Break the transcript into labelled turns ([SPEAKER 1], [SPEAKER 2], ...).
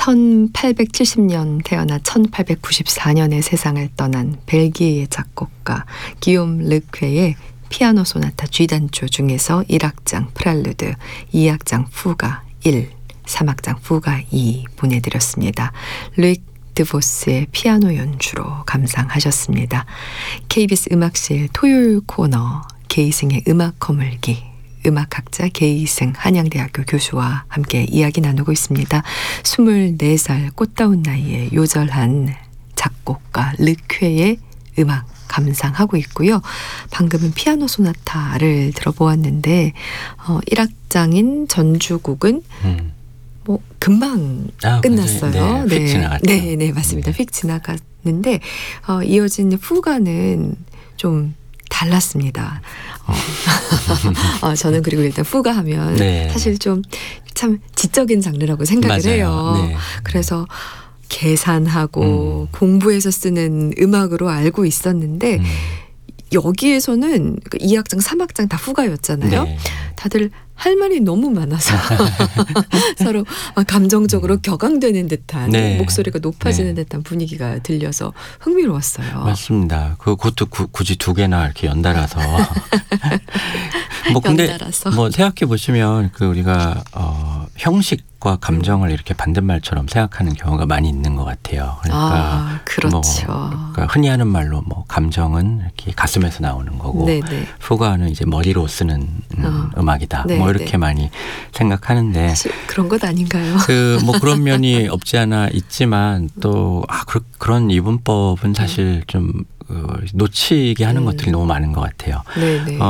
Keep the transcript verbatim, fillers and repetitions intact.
[SPEAKER 1] 천팔백칠십 년 태어나 천팔백구십사 년에 세상을 떠난 벨기에의 작곡가 기욤 르퀘의 피아노 소나타 G단조 중에서 일 악장 프렐루드, 이 악장 fuga 일, 삼 악장 fuga 이 보내드렸습니다. 루익 드보스의 피아노 연주로 감상하셨습니다. 케이비에스 음악실 토요일 코너 게이승의 음악 거물기, 음악학자 게이승 한양대학교 교수와 함께 이야기 나누고 있습니다. 스물네 살 꽃다운 나이에 요절한 작곡가 르퀘의 음악 감상하고 있고요. 방금은 피아노 소나타를 들어보았는데 어, 일 악장인 전주곡은 음. 뭐 금방
[SPEAKER 2] 아,
[SPEAKER 1] 끝났어요.
[SPEAKER 2] 네, 휙 지나갔죠.
[SPEAKER 1] 네, 네, 맞습니다. 네. 휙 지나갔는데 어, 이어진 fuga는 좀 달랐습니다. 어. 어, 저는 그리고 일단 fuga 하면 네. 사실 좀 참 지적인 장르라고 생각을
[SPEAKER 2] 맞아요.
[SPEAKER 1] 해요. 네. 그래서 계산하고 음. 공부해서 쓰는 음악으로 알고 있었는데 음. 여기에서는 이 악장, 삼 악장 다 fuga였잖아요. 네. 다들 할 말이 너무 많아서 서로 감정적으로 격앙되는 듯한 네. 목소리가 높아지는 네. 듯한 분위기가 들려서 흥미로웠어요.
[SPEAKER 2] 맞습니다. 그것도 구, 굳이 두 개나 이렇게 연달아서 뭐 근데
[SPEAKER 1] 연달아서.
[SPEAKER 2] 뭐 생각해 보시면 그 우리가 어, 형식과 감정을 음. 이렇게 반대말처럼 생각하는 경우가 많이 있는 것 같아요. 그러니까
[SPEAKER 1] 아, 그렇죠.
[SPEAKER 2] 뭐 그러니까 흔히 하는 말로 뭐 감정은 이렇게 가슴에서 나오는 거고
[SPEAKER 1] 네네.
[SPEAKER 2] fuga는 이제 머리로 쓰는 음,
[SPEAKER 1] 어.
[SPEAKER 2] 음악이다.
[SPEAKER 1] 네.
[SPEAKER 2] 뭐 이렇게 네. 많이 생각하는데
[SPEAKER 1] 그런 것 아닌가요?
[SPEAKER 2] 그 뭐 그런 면이 없지 않아 있지만 또 아 그, 그런 이분법은 사실 좀 어, 놓치게 하는 음. 것들이 너무 많은 것 같아요.
[SPEAKER 1] 네네.
[SPEAKER 2] 어,